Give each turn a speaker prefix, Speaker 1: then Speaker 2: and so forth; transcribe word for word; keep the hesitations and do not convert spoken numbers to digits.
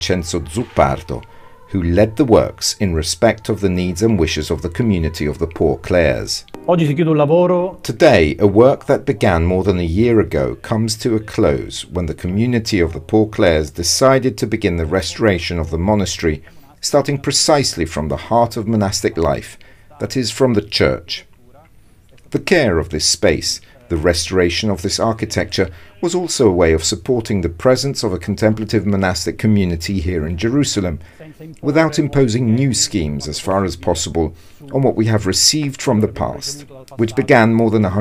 Speaker 1: Vincenzo Zuppardo, who led the works in respect of the needs and wishes of the community of the Poor Clares.
Speaker 2: Oggi si chiude un lavoro.
Speaker 1: Today, a work that began more than a year ago comes to a close when the community of the Poor Clares decided to begin the restoration of the monastery, starting precisely from the heart of monastic life, that is, from the church. The care of this space, the restoration of this architecture, was also a way of supporting the presence of a contemplative monastic community here in Jerusalem, without imposing new schemes as far as possible on what we have received from the past, which began more than a